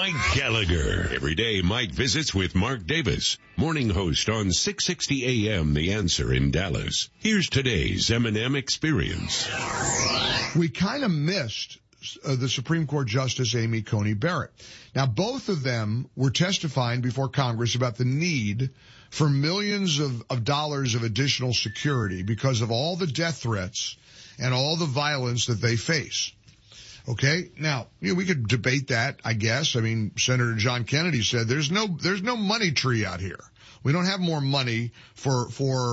Mike Gallagher. Every day, Mike visits with Mark Davis, morning host on 660 AM The Answer in Dallas. Here's today's M&M Experience. We kind of missed the Supreme Court Justice Amy Coney Barrett. Now, both of them were testifying before Congress about the need for millions of dollars of additional security because of all the death threats and all the violence that they face. Okay. Now, we could debate that, I guess. I mean, Senator John Kennedy said there's no money tree out here. We don't have more money for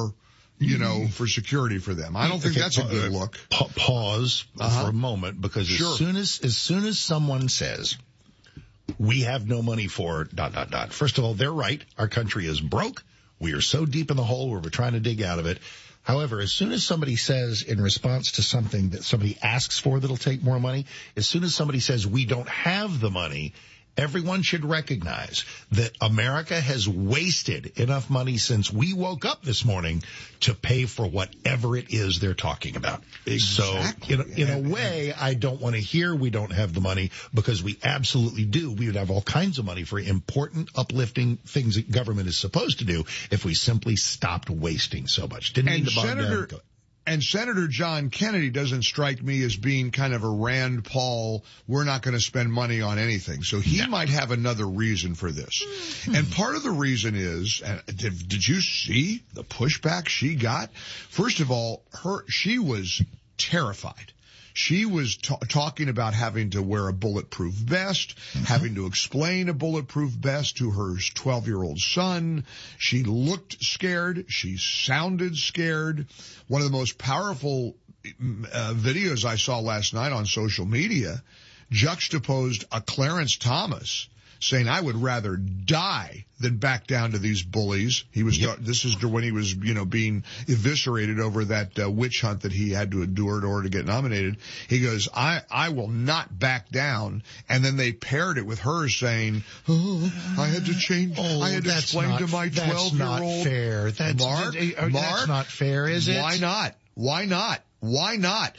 security for them. I don't think that's a good look. Pause for a moment, because as soon as someone says we have no money for ... First of all, they're right. Our country is broke. We are so deep in the hole where we're trying to dig out of it. However, as soon as somebody says in response to something that somebody asks for that'll take more money, as soon as somebody says we don't have the money, everyone should recognize that America has wasted enough money since we woke up this morning to pay for whatever it is they're talking about. Exactly. So in a way, I don't want to hear we don't have the money, because we absolutely do. We would have all kinds of money for important, uplifting things that government is supposed to do if we simply stopped wasting so much. Didn't mean to bog down. And Senator John Kennedy doesn't strike me as being kind of a Rand Paul, we're not going to spend money on anything. So he might have another reason for this. And part of the reason is, did you see the pushback she got? First of all, she was terrified. She was talking about having to wear a bulletproof vest, having to explain a bulletproof vest to her 12-year-old son. She looked scared. She sounded scared. One of the most powerful videos I saw last night on social media juxtaposed a Clarence Thomas saying, I would rather die than back down to these bullies. This is when he was, being eviscerated over that witch hunt that he had to endure in order to get nominated. He goes, I will not back down. And then they paired it with her saying, I had to change. I had to explain to my 12-year-old. That's not fair. That's not fair, is it? Why not? Why not?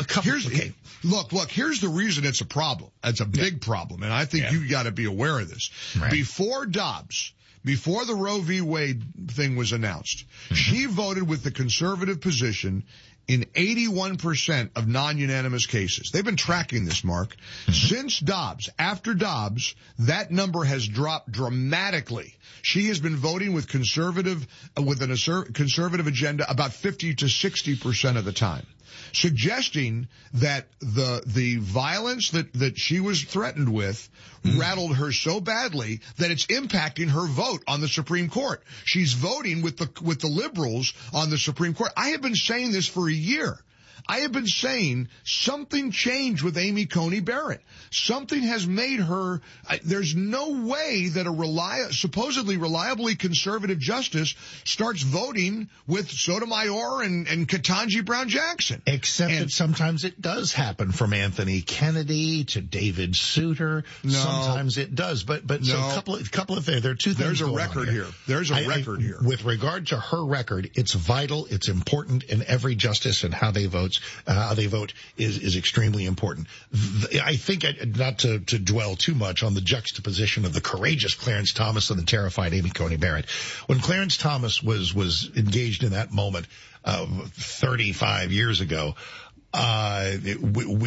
Look, here's the reason it's a problem. It's a big problem. And I think you got to be aware of this. Right. Before the Roe v. Wade thing was announced, she voted with the conservative position in 81% of non-unanimous cases. They've been tracking this, Mark. Since Dobbs, after Dobbs, that number has dropped dramatically. She has been voting with conservative agenda about 50 to 60% of the time, suggesting that the violence that she was threatened with rattled her so badly that it's impacting her vote on the Supreme Court. She's voting with the liberals on the Supreme Court. I have been saying this for a year. I have been saying something changed with Amy Coney Barrett. Something has made her, there's no way that a supposedly reliably conservative justice starts voting with Sotomayor and Ketanji Brown Jackson. Except that sometimes it does happen, from Anthony Kennedy to David Souter. No. Sometimes it does. But no. So a couple of there are two things. There's a record here. There's a record here. With regard to her record, it's vital, it's important, and every justice and how they vote is extremely important. I think, not to dwell too much on the juxtaposition of the courageous Clarence Thomas and the terrified Amy Coney Barrett. When Clarence Thomas was engaged in that moment 35 years ago, the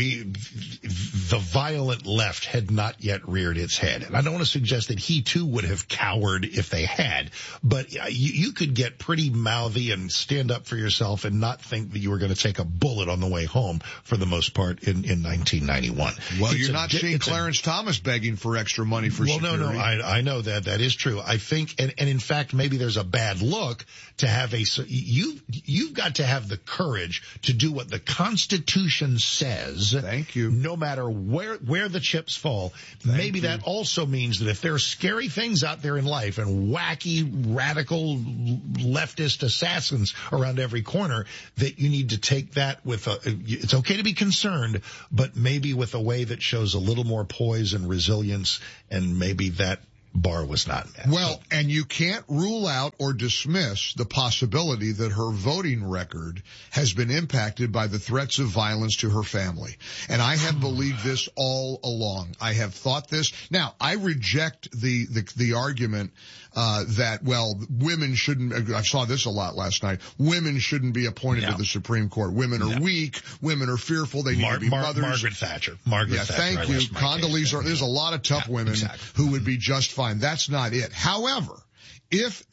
violent left had not yet reared its head. And I don't want to suggest that he too would have cowered if they had, but you could get pretty mouthy and stand up for yourself and not think that you were going to take a bullet on the way home for the most part in 1991. Well, you're not seeing Clarence Thomas begging for extra money for security. No, I know that is true. I think, and in fact, maybe there's a bad look to have you've got to have the courage to do what the Constitution says. Thank you. No matter where the chips fall. Maybe that also means that if there are scary things out there in life and wacky, radical, leftist assassins around every corner, that you need to take that with it's okay to be concerned, but maybe with a way that shows a little more poise and resilience, and maybe that bar was not met. Well, and you can't rule out or dismiss the possibility that her voting record has been impacted by the threats of violence to her family. And I have believed this all along. I have thought this. Now, I reject the argument that, well, women shouldn't, I saw this a lot last night, women shouldn't be appointed to the Supreme Court. Women are weak, women are fearful, they need to be mothers. Margaret Thatcher. Thatcher. Thank you. Condoleezza, there's a lot of tough women who would be just fine. That's not it. However, if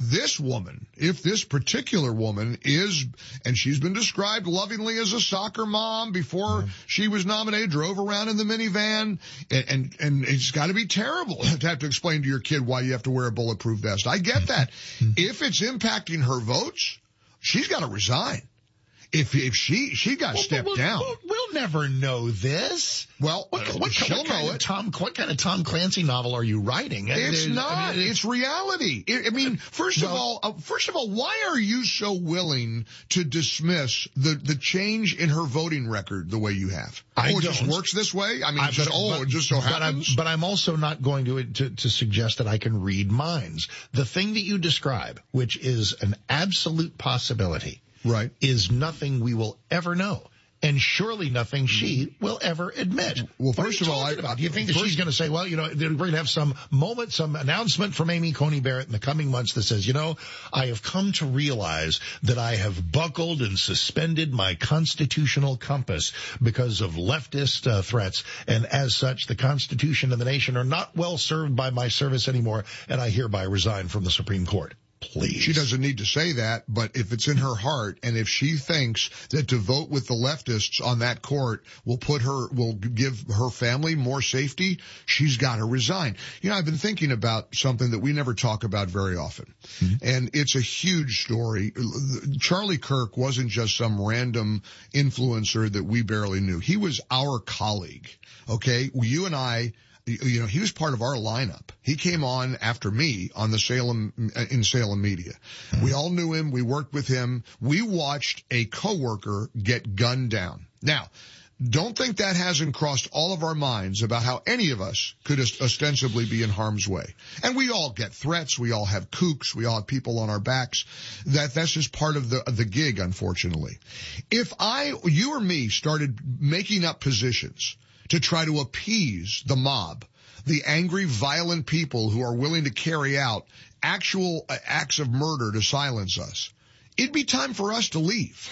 this particular woman is, and she's been described lovingly as a soccer mom before she was nominated, drove around in the minivan, and it's got to be terrible to have to explain to your kid why you have to wear a bulletproof vest. I get that. If it's impacting her votes, she's got to resign. If she got stepped down. We'll never know this. Well, she'll know it. What kind of Tom Clancy novel are you writing? It's not. It's reality. First of all, why are you so willing to dismiss the change in her voting record the way you have? It just works this way? It just so happens? But I'm also not going to suggest that I can read minds. The thing that you describe, which is an absolute possibility, right, is nothing we will ever know. And surely nothing she will ever admit. Well, first of all, do you think that she's going to say, well, we're going to have some announcement from Amy Coney Barrett in the coming months that says, I have come to realize that I have buckled and suspended my constitutional compass because of leftist threats. And as such, the Constitution and the nation are not well served by my service anymore. And I hereby resign from the Supreme Court. Please. She doesn't need to say that, but if it's in her heart, and if she thinks that to vote with the leftists on that court will give her family more safety, she's got to resign. I've been thinking about something that we never talk about very often, and it's a huge story. Charlie Kirk wasn't just some random influencer that we barely knew. He was our colleague. Okay, you and I. He was part of our lineup. He came on after me on the Salem Media. We all knew him. We worked with him. We watched a coworker get gunned down. Now, don't think that hasn't crossed all of our minds about how any of us could ostensibly be in harm's way. And we all get threats. We all have kooks. We all have people on our backs. That's just part of the gig, unfortunately. If you or me started making up positions to try to appease the mob, the angry, violent people who are willing to carry out actual acts of murder to silence us, it'd be time for us to leave.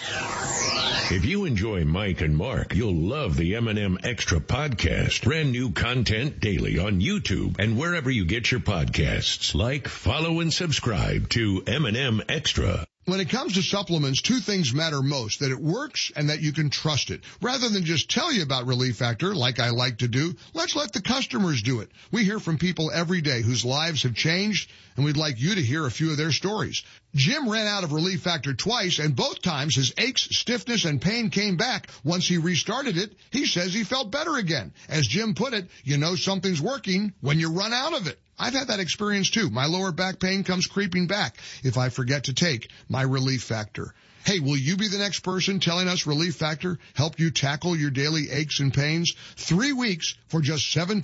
If you enjoy Mike and Mark, you'll love the M&M Extra podcast. Brand new content daily on YouTube and wherever you get your podcasts. Like, follow, and subscribe to M&M Extra. When it comes to supplements, two things matter most: that it works and that you can trust it. Rather than just tell you about Relief Factor, like I like to do, let's let the customers do it. We hear from people every day whose lives have changed, and we'd like you to hear a few of their stories. Jim ran out of Relief Factor twice, and both times his aches, stiffness, and pain came back. Once he restarted it, he says he felt better again. As Jim put it, something's working when you run out of it. I've had that experience too. My lower back pain comes creeping back if I forget to take my Relief Factor. Hey, will you be the next person telling us Relief Factor helped you tackle your daily aches and pains? 3 weeks for just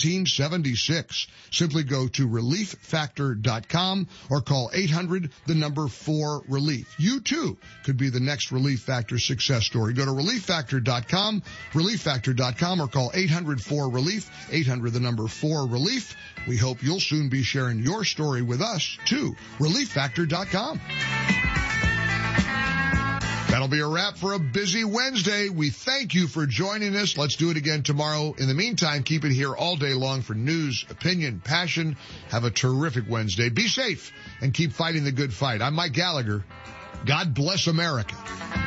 $17.76. Simply go to ReliefFactor.com or call 800-4-RELIEF. You too could be the next Relief Factor success story. Go to ReliefFactor.com, ReliefFactor.com, or call 800-4-RELIEF, 800-4-RELIEF. We hope you'll soon be sharing your story with us too. ReliefFactor.com. That'll be a wrap for a busy Wednesday. We thank you for joining us. Let's do it again tomorrow. In the meantime, keep it here all day long for news, opinion, passion. Have a terrific Wednesday. Be safe and keep fighting the good fight. I'm Mike Gallagher. God bless America.